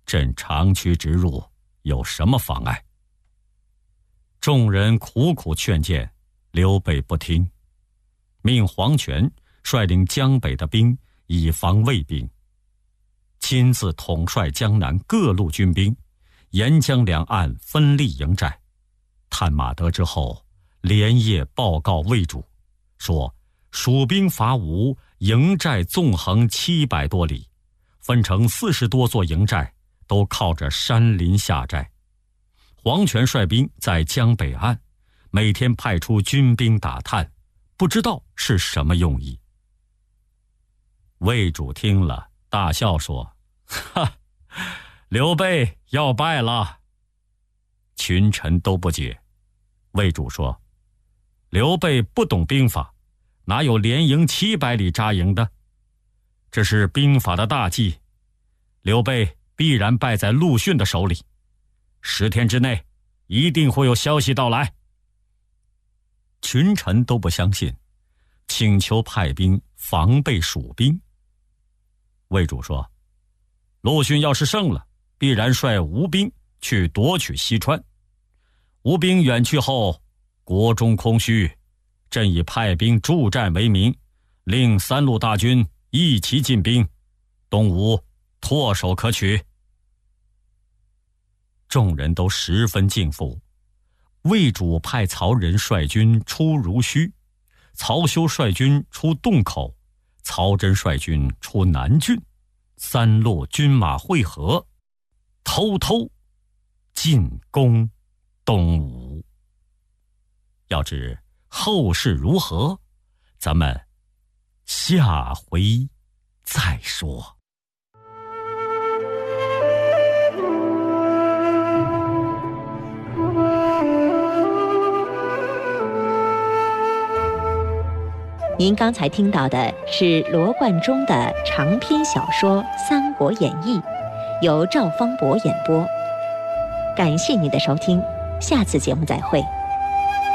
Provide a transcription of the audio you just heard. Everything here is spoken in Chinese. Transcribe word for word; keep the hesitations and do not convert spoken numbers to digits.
朕长驱直入，有什么妨碍？”众人苦苦劝谏，刘备不听，命黄权率领江北的兵以防魏兵，亲自统帅江南各路军兵，沿江两岸分立营寨。探马得知后，连夜报告魏主，说蜀兵伐吴，营寨纵横七百多里，分成四十多座营寨，都靠着山林下寨。黄权率兵在江北岸，每天派出军兵打探，不知道是什么用意。魏主听了，大笑说：“哈，刘备要败了。”群臣都不解。魏主说：“刘备不懂兵法，哪有连营七百里扎营的？这是兵法的大忌，刘备必然败在陆逊的手里。十天之内，一定会有消息到来。”群臣都不相信，请求派兵防备蜀兵。魏主说：“陆逊要是胜了，必然率吴兵去夺取西川。吴兵远去后，国中空虚，朕以派兵助战为名，令三路大军一齐进兵，东吴唾手可取。”众人都十分敬服。魏主派曹仁率军出濡须，曹休率军出洞口，曹真率军出南郡，三路军马会合，偷偷进攻东吴。要知后事如何，咱们下回再说。 您刚才听到的是罗贯中的长篇小说《三国演义》，由赵方博演播。感谢您的收听，下次节目再会。